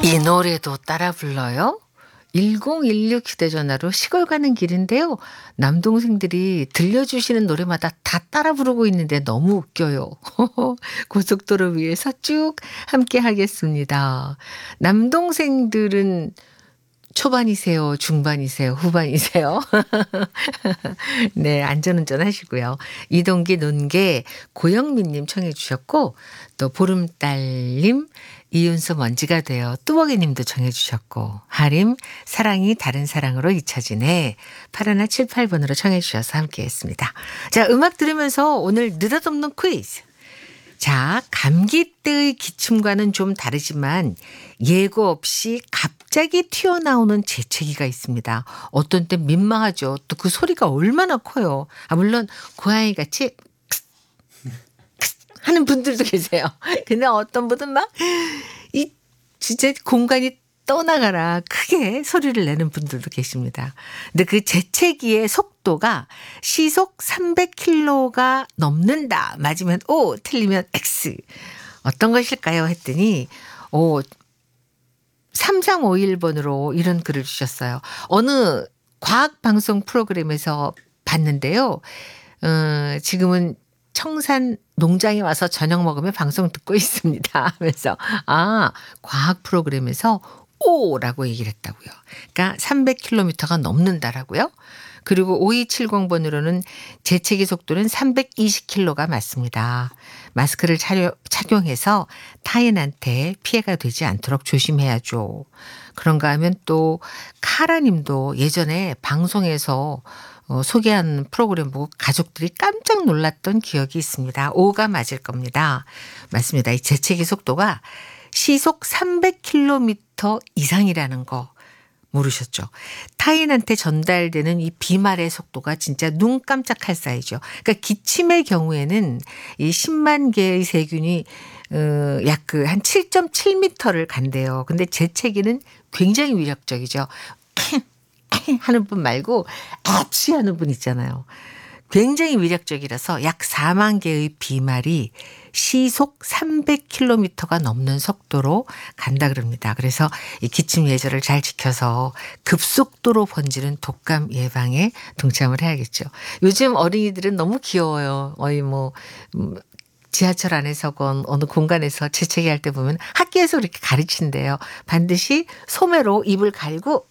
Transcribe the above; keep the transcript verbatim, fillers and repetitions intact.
이 노래도 따라 불러요? 일공일육 휴대전화로 시골 가는 길인데요. 남동생들이 들려주시는 노래마다 다 따라 부르고 있는데 너무 웃겨요. 고속도로 위에서 쭉 함께 하겠습니다. 남동생들은 초반이세요? 중반이세요? 후반이세요? 네, 안전운전 하시고요. 이동기 논개 고영민님 청해 주셨고 또 보름달님 이윤수 먼지가 되어 뚜벅이님도 청해 주셨고 하림 사랑이 다른 사랑으로 잊혀지네 팔일칠팔 번으로 청해 주셔서 함께했습니다. 자, 음악 들으면서 오늘 느닷없는 퀴즈. 자, 감기 때의 기침과는 좀 다르지만 예고 없이 갑자기 튀어나오는 재채기가 있습니다. 어떤 때 민망하죠. 또 그 소리가 얼마나 커요. 아, 물론 고양이 같이 하는 분들도 계세요. 근데 어떤 분은 막 이 진짜 공간이 떠나가라 크게 소리를 내는 분들도 계십니다. 근데 그 재채기의 속도가 시속 삼백 킬로미터가 넘는다. 맞으면 O, 틀리면 X. 어떤 것일까요? 했더니 오, 삼삼오일 번으로 이런 글을 주셨어요. 어느 과학방송 프로그램에서 봤는데요. 어, 지금은 청산 농장에 와서 저녁 먹으며 방송 듣고 있습니다 하면서 아, 과학 프로그램에서 오라고 얘기를 했다고요. 그러니까 삼백 킬로미터가 넘는다라고요. 그리고 오이칠공 번으로는 재채기 속도는 삼백이십 킬로미터가 맞습니다. 마스크를 차려, 착용해서 타인한테 피해가 되지 않도록 조심해야죠. 그런가 하면 또 카라님도 예전에 방송에서 어, 소개한 프로그램 보고 가족들이 깜짝 놀랐던 기억이 있습니다. 오가 맞을 겁니다. 맞습니다. 이 재채기 속도가 시속 삼백 킬로미터 이상이라는 거 모르셨죠? 타인한테 전달되는 이 비말의 속도가 진짜 눈 깜짝할 사이죠. 그러니까 기침의 경우에는 이 십만 개의 세균이 어, 약 그 한 칠 점 칠 미터를 간대요. 근데 재채기는 굉장히 위력적이죠. 하는 분 말고 아치 하는 분 있잖아요. 굉장히 위력적이라서 약 사만 개의 비말이 시속 삼백 킬로미터가 넘는 속도로 간다 그럽니다. 그래서 이 기침 예절을 잘 지켜서 급속도로 번지는 독감 예방에 동참을 해야겠죠. 요즘 어린이들은 너무 귀여워요. 어이 뭐 지하철 안에서건 어느 공간에서 재채기 할 때 보면 학교에서 그렇게 가르친대요. 반드시 소매로 입을 갈고